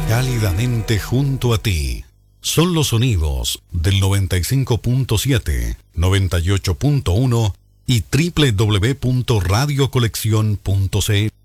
Cálidamente junto a ti. Son los sonidos del 95.7, 98.1 y www.radiocolección.cl.